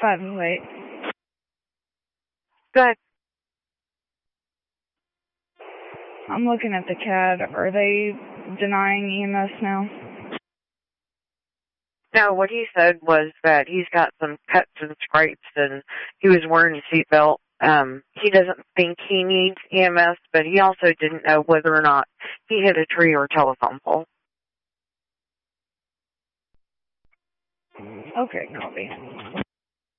508. Good. I'm looking at the CAD. Are they denying EMS now? No, what he said was that he's got some cuts and scrapes and he was wearing a seatbelt. He doesn't think he needs EMS, but he also didn't know whether or not he hit a tree or a telephone pole. Okay, copy.